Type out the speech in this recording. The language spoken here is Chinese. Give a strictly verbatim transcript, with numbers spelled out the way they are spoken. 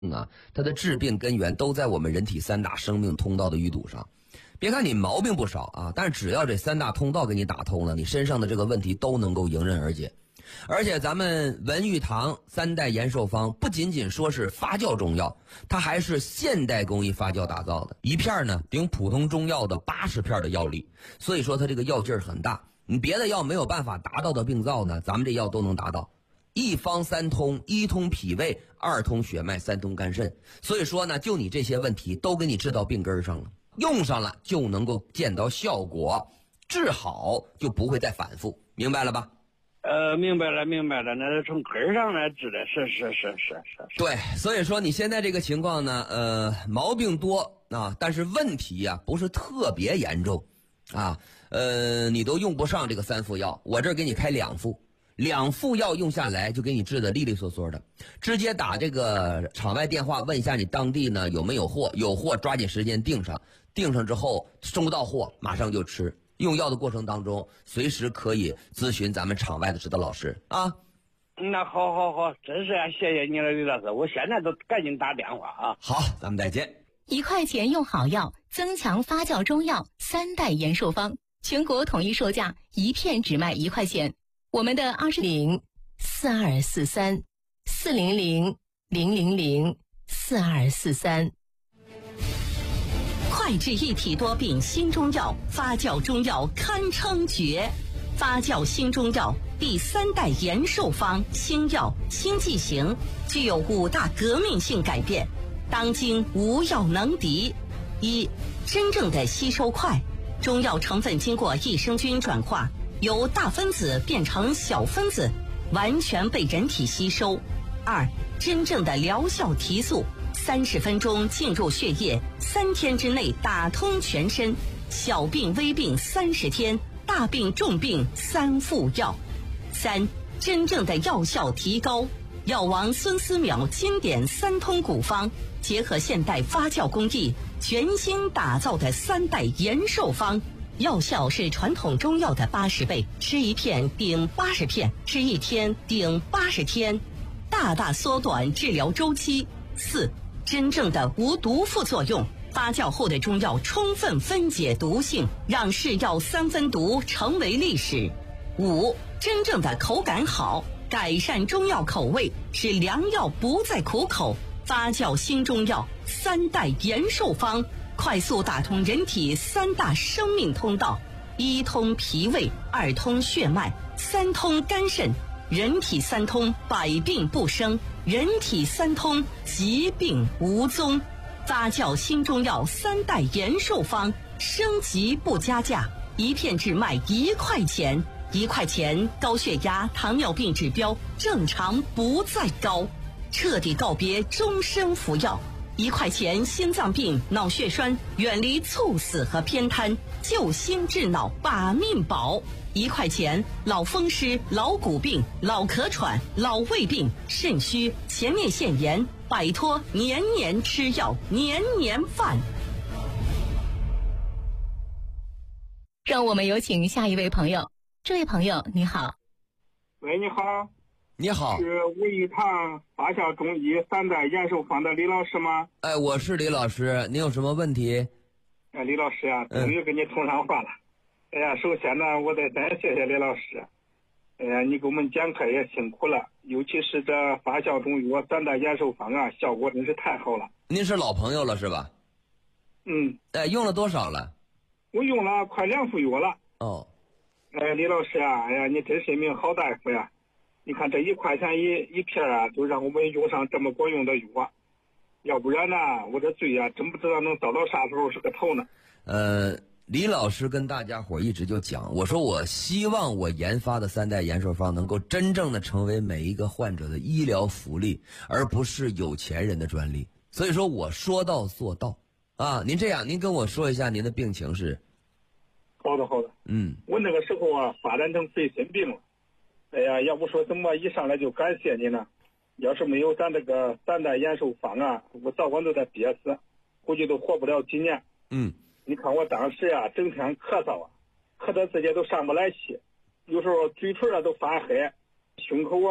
啊，它的治病根源都在我们人体三大生命通道的淤堵上。别看你毛病不少啊，但是只要这三大通道给你打通了，你身上的这个问题都能够迎刃而解。而且咱们文玉堂三代延寿方不仅仅说是发酵中药，它还是现代工艺发酵打造的，一片呢顶普通中药的八十片的药力，所以说它这个药劲儿很大。你别的药没有办法达到的病灶呢，咱们这药都能达到。一方三通，一通脾胃，二通血脉，三通肝肾。所以说呢，就你这些问题都给你治到病根上了，用上了就能够见到效果，治好就不会再反复，明白了吧？ 呃，明白了，明白了，那是从根上来治的，是是是是是。 对，所以说你现在这个情况呢，呃，毛病多啊，但是问题呀、啊、不是特别严重，啊，呃，你都用不上这个三副药，我这儿给你开两副。两副药用下来就给你治的利利索索的，直接打这个场外电话问一下你当地呢有没有货，有货抓紧时间订上，订上之后收到货马上就吃。用药的过程当中，随时可以咨询咱们场外的指导老师啊。 那好好好，真是啊，谢谢你了，李老师，我现在都赶紧打电话啊。 好，咱们再见。 一块钱用好药，增强发酵中药三代延寿方，全国统一售价，一片只卖一块钱。我们的二十零四二四三四零零零零零四二四三。 快治一体多病新中药，发酵中药堪称绝。发酵新中药第三代延寿方新药新剂型，具有五大革命性改变，当今无药能敌。一、真正的吸收快，中药成分经过益生菌转化，由大分子变成小分子，完全被人体吸收。二、真正的疗效提速，三十分钟进入血液，三天之内打通全身，小病微病三十天，大病重病三副药。三、真正的药效提高，药王孙思邈经典三通古方，结合现代发酵工艺，全新打造的三代延寿方。药效是传统中药的八十倍，吃一片顶八十片，吃一天顶八十天，大大缩短治疗周期。四、真正的无毒副作用，发酵后的中药充分分解毒性，让是药三分毒成为历史。五、真正的口感好，改善中药口味，使良药不再苦口。发酵新中药三代延寿方，快速打通人体三大生命通道，一通脾胃，二通血脉，三通肝肾。人体三通，百病不生；人体三通，疾病无踪。发酵新中药三代延寿方，升级不加价，一片只卖一块钱。一块钱，高血压、糖尿病指标正常不再高，彻底告别终身服药。一块钱，心脏病、脑血栓远离猝死和偏瘫，救心治脑把命保。一块钱，老风湿、老骨病、老咳喘、老胃病、肾虚、前列腺炎，摆脱年年吃药、年年犯。 让我们有请下一位朋友。这位朋友你好。 喂，你好。 你好， 是武义堂发酵中医三代延寿方的李老师吗？ 哎，我是李老师，您有什么问题？ 哎，李老师啊，终于跟你通上话了。嗯、哎呀，首先呢，我得再谢谢李老师。哎呀，你给我们讲课也辛苦了，尤其是这发酵中药三代延寿方啊，效果真是太好了。 您是老朋友了是吧？ 嗯。 哎，用了多少了？ 我用了快两副药了。 哦。 哎，李老师啊，哎呀，你真是一名好大夫呀！你看这一块钱一一片啊，就让我们用上这么管用的药，要不然呢，我这罪啊，真不知道能遭到啥时候是个头呢。 呃，李老师跟大家伙一直就讲，我说我希望我研发的三代延寿方能够真正的成为每一个患者的医疗福利，而不是有钱人的专利。所以说我说到做到啊。您这样，您跟我说一下您的病情是？ 好的，好的。 嗯， 我那个时候啊，发展成肺心病了。哎呀，要不说怎么一上来就感谢你呢？要是没有咱这个三代延寿方啊，我早晚都得憋死，估计都活不了几年。 嗯， 你看我当时啊，整天咳嗽啊，咳得自己都上不来气，有时候嘴唇啊都发黑，胸口啊